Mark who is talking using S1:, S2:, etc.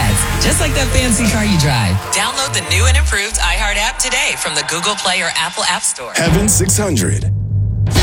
S1: ads, just like that fancy car you drive. Download the new and improved iHeart app today from the Google Play or Apple App Store.
S2: Heaven 600.